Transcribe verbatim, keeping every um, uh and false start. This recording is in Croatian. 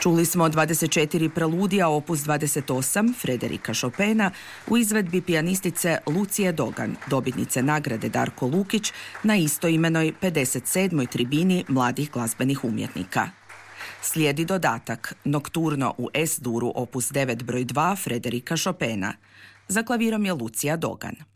Čuli smo dvadeset četiri preludija opus dvadeset osam Frederika Chopina u izvedbi pijanistice Lucije Dogan, dobitnice nagrade Darko Lukić na istoimenoj pedeset sedmoj tribini mladih glazbenih umjetnika. Slijedi dodatak Nokturno u S-duru opus devet broj dva Frederika Chopina. Za klavirom je Lucija Dogan.